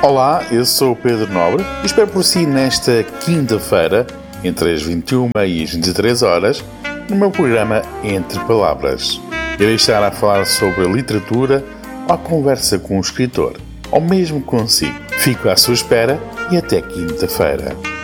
Olá, eu sou o Pedro Nobre e espero por si nesta quinta-feira, entre as 21 e as 23 horas, no meu programa Entre Palavras. Irei estar a falar sobre a literatura ou a conversa com o escritor, ou mesmo consigo. Fico à sua espera e até quinta-feira.